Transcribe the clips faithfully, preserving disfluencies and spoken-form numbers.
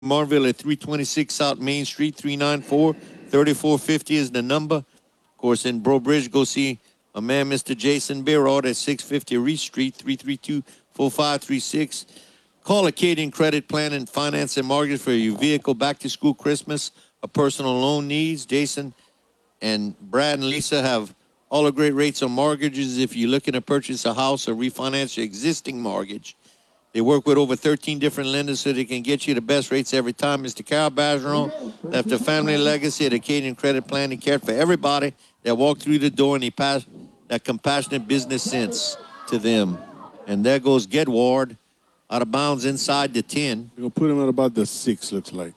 Marville at three twenty-six South Main Street, three nine four, three four five zero is the number. Of course, in Bro Bridge, go see a man, Mister Jason Beerard at six fifty Reese Street, three three two, four five three six. Call Acadian Credit Plan and Finance and Mortgage for your vehicle, back to school, Christmas, or personal loan needs. Jason and Brad and Lisa have all the great rates on mortgages if you're looking to purchase a house or refinance your existing mortgage. They work with over thirteen different lenders so they can get you the best rates every time. Mister Carol Bergeron left a family legacy at Acadian Credit Plan. He cared for everybody that walked through the door, and he passed that compassionate business sense to them. And there goes Gedward, out of bounds inside the ten. You're going to put him at about the six, looks like.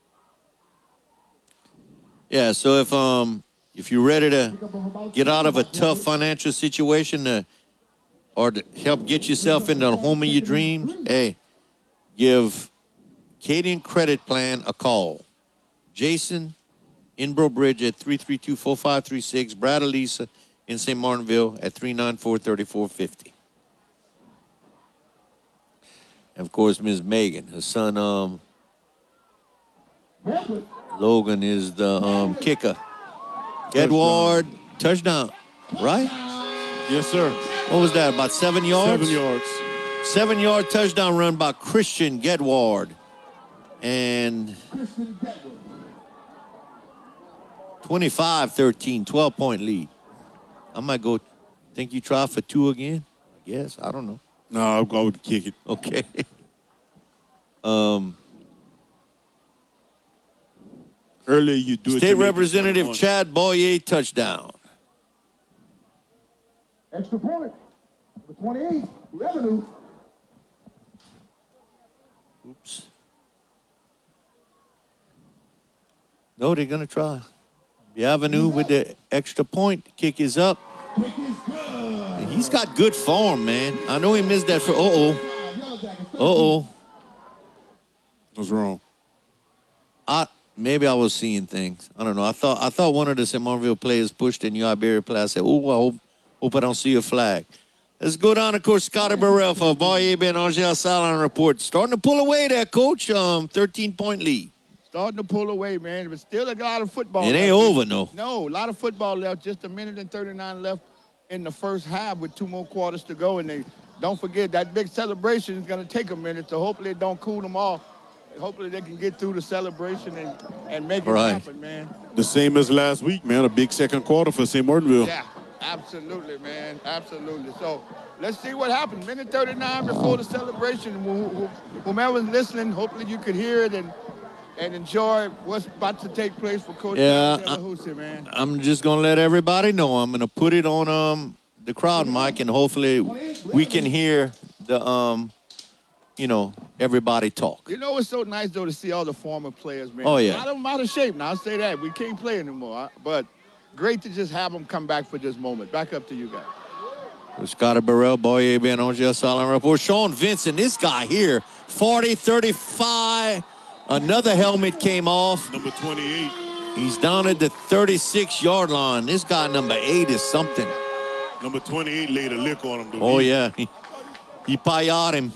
Yeah, so if um if you're ready to get out of a tough financial situation uh, or to help get yourself into the home of your dreams, hey, give Acadian Credit Plan a call. Jason in Bro Bridge at three three two, four five three six. Brad Elisa in Saint Martinville at three nine four, three four five zero. And, of course, Miz Megan, her son, um, Logan is the um, kicker. Edward, touchdown, right? Yes, sir. What was that, about seven yards? Seven yards. Seven-yard touchdown run by Christian Gedward. And twenty-five thirteen, twelve-point lead. I might go, think you try for two again? I guess, I don't know. No, I'll go with the kick it. Okay. um, Earlier you do it. State Representative Chad Boyer, touchdown. Extra point. Number twenty-eight, Revenue. Oops. No, they're going to try. The Avenue with the extra point. Kick is up. And he's got good form, man. I know he missed that for, uh-oh. Uh-oh. What's wrong? I Maybe I was seeing things. I don't know. I thought I thought one of the Saint Martinville players pushed in New Iberia play. I said, oh, I hope, hope I don't see a flag. Let's go down, of course, Scotty Burrell for Boyer Ben Angel Salon report. Starting to pull away there, Coach. Um, thirteen-point lead. Starting to pull away, man. But still a lot of football It ain't left. over, no. No, a lot of football left. Just a minute and thirty-nine left in the first half with two more quarters to go. And they don't forget that big celebration is going to take a minute, so hopefully it don't cool them off. Hopefully they can get through the celebration and, and make it Right. happen, man. The same as last week, man. A big second quarter for Saint Martinville. Yeah, absolutely, man. Absolutely. So let's see what happens. Minute thirty-nine before the celebration. Wh- wh- Whomever's listening, hopefully you could hear it and and enjoy what's about to take place for Coach Yeah, Delahousie, man. I'm just going to let everybody know. I'm going to put it on um the crowd mic, and hopefully we can hear the, um you know, everybody talk. You know, it's so nice, though, to see all the former players, man. Oh, yeah. A lot of them out of shape now. I'll say that. We can't play anymore. But great to just have them come back for this moment. Back up to you guys. Scotty Burrell, Boyer Ben Angel Salon report. Sean Vincent, this guy here, forty thirty-five. Another helmet came off. Number twenty-eight. He's down at the thirty-six-yard line. This guy, number eight, is something. Number twenty-eight laid a lick on him. Oh, yeah. He, he payed him.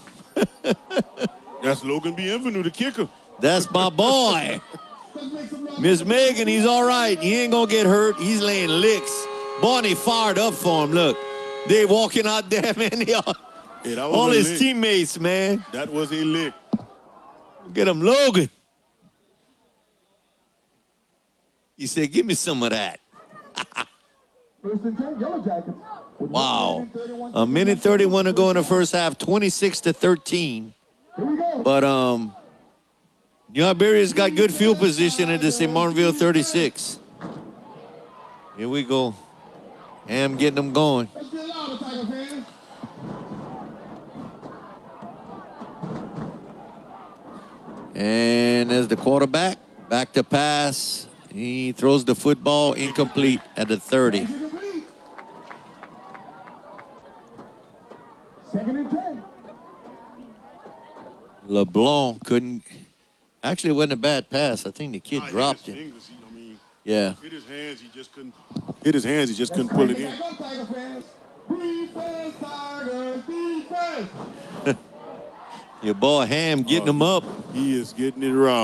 That's Logan Bienvenu, the kicker. That's my boy. Miss Megan, he's all right. He ain't going to get hurt. He's laying licks. Bonnie fired up for him. Look, they walking out there, man. They all Hey, that was all a his lick. teammates, man. That was a lick. Get him, Logan. He said, give me some of that. First and ten, Yellow Jackets. With Wow. one A minute thirty-one to go in the first half, twenty-six to thirteen. Here we go. But um, New Iberia's got good field position at the Saint Martinville thirty-six. Here we go. Ham getting them going. Let's get louder, Tiger fans. And as the quarterback, back to pass. He throws the football incomplete at the thirty. Second and ten. LeBlanc couldn't. Actually, it wasn't a bad pass. I think the kid dropped it. I mean, Yeah. hit his hands, he just couldn't. Hit his hands, he just couldn't pull it in. Back up, Tiger fans. Defense, Tigers, defense. Your boy Ham getting them up. He is getting it wrong.